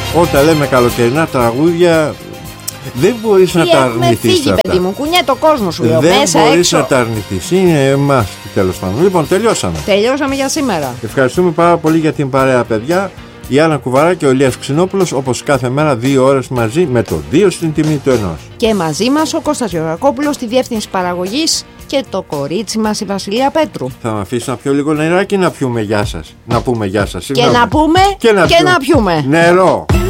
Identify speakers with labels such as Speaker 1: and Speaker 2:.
Speaker 1: Όταν λέμε καλοκαιρινά τραγούδια, δεν μπορείς να τα αρνηθείς.
Speaker 2: Φύγει, παιδί μου, κουνιέται ο κόσμος σου.
Speaker 1: Δεν μπορείς να τα αρνηθείς. Είναι εμάς, τέλος πάντων. Λοιπόν, τελειώσαμε
Speaker 2: για σήμερα.
Speaker 1: Ευχαριστούμε πάρα πολύ για την παρέα, παιδιά. Η Άννα Κουβαρά και ο Ηλίας Ξινόπουλος, όπως κάθε μέρα, 2 ώρες μαζί, με το 2 στην τιμή του 1.
Speaker 2: Και μαζί μας ο Κώστας Γεωργακόπουλος στη διεύθυνση παραγωγής και το κορίτσι μας η Βασιλεία Πέτρου.
Speaker 1: Θα με αφήσει να πιω λίγο νεράκι, να πιούμε γεια σας. Να πούμε γεια σας.
Speaker 2: Και να πούμε και να πιούμε
Speaker 1: νερό.